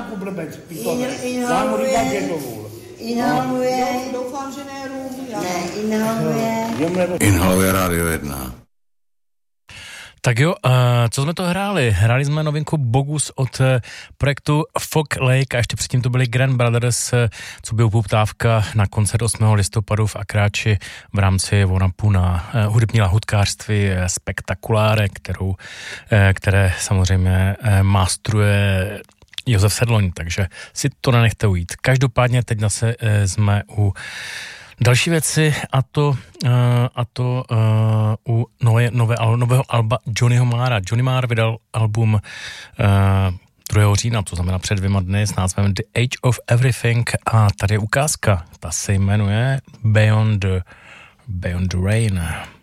jako blbec, pitone. Já mu říkám, že to vůl. Inhaluje. Doufám, že ne rum. Inhaluje Rádio 1. Tak jo, co jsme to hráli? Hráli jsme novinku Bogus od projektu Fog Lake a ještě předtím to byli Grand Brothers, co byl poptávka na koncert 8. listopadu v Akráči v rámci Vonapu na hudební lahutkářství Spektakuláre, které samozřejmě mástruje Josef Sedloň, takže si to nenechte ujít. Každopádně teď zase jsme u další věci a to u nového alba Johnnyho Marra. Johnny Marr vydal album 2. října, to znamená před 2 dny s názvem The Age of Everything a tady je ukázka, ta se jmenuje Beyond the Rain.